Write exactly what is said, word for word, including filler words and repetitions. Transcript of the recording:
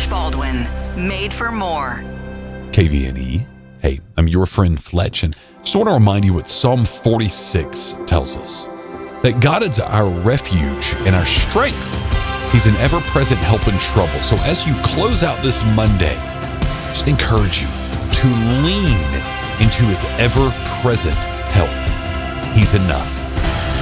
Fletch Baldwin, made for more. K V N E. Hey, I'm your friend Fletch, and just want to remind you what Psalm forty-six tells us. That God is our refuge and our strength. He's an ever-present help in trouble. So as you close out this Monday, just encourage you to lean into his ever-present help. He's enough.